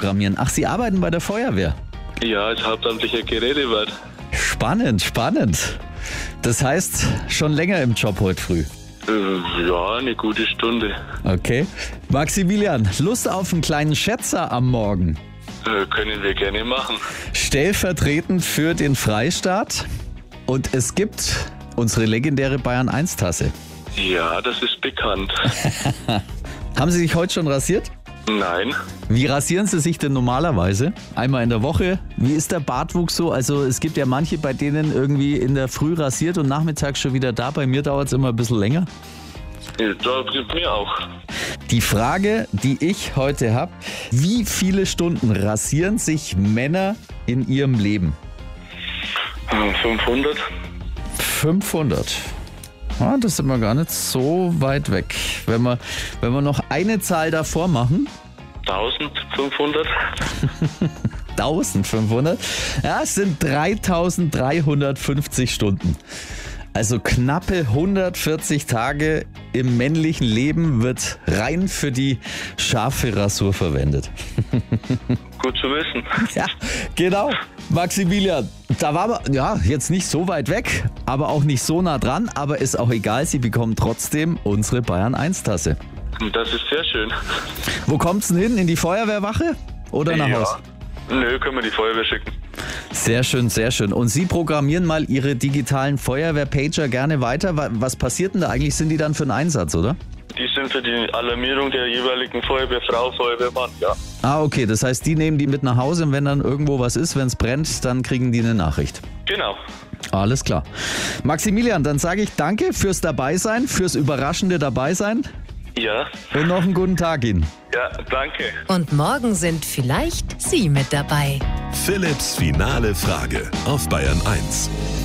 programmieren. Ach, Sie arbeiten bei der Feuerwehr? Ja, als hauptamtlicher Gerätewirt. Spannend, spannend. Das heißt, schon länger im Job heute früh. Ja, eine gute Stunde. Okay. Maximilian, Lust auf einen kleinen Schätzer am Morgen? Können wir gerne machen. Stellvertretend für den Freistaat. Und es gibt unsere legendäre Bayern-1-Tasse. Ja, das ist bekannt. Haben Sie sich heute schon rasiert? Nein. Wie rasieren Sie sich denn normalerweise? Einmal in der Woche? Wie ist der Bartwuchs so? Also es gibt ja manche, bei denen irgendwie in der Früh rasiert und nachmittags schon wieder da. Bei mir dauert es immer ein bisschen länger. Ja, das gibt mir auch. Die Frage, die ich heute habe: Wie viele Stunden rasieren sich Männer in ihrem Leben? 500. 500. Ah, das sind wir gar nicht so weit weg. Wenn wir noch eine Zahl davor machen. 1500. 1500. Ja, es sind 3350 Stunden. Also knappe 140 Tage im männlichen Leben wird rein für die scharfe Rasur verwendet. Gut zu wissen. Ja, genau. Maximilian, da waren wir ja jetzt nicht so weit weg, aber auch nicht so nah dran. Aber ist auch egal, Sie bekommen trotzdem unsere Bayern-1-Tasse. Das ist sehr schön. Wo kommt's denn hin? In die Feuerwehrwache oder nach Haus? Nö, können wir die Feuerwehr schicken. Sehr schön, sehr schön. Und Sie programmieren mal Ihre digitalen Feuerwehr-Pager gerne weiter. Was passiert denn da eigentlich? Sind die dann für einen Einsatz, oder? Die sind für die Alarmierung der jeweiligen Feuerwehrfrau, Feuerwehrmann, ja. Ah, okay. Das heißt, die nehmen die mit nach Hause und wenn dann irgendwo was ist, wenn es brennt, dann kriegen die eine Nachricht. Genau. Alles klar. Maximilian, dann sage ich danke fürs Dabeisein, fürs überraschende Dabeisein. Ja. Und noch einen guten Tag Ihnen. Ja, danke. Und morgen sind vielleicht Sie mit dabei. Philipps finale Frage auf Bayern 1.